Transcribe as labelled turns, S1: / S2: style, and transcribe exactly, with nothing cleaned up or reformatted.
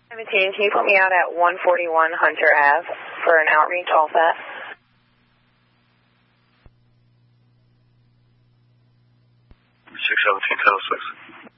S1: seventeen, can you put me out at one forty-one Hunter Ave for an outreach all set?
S2: six seventeen, ten oh six.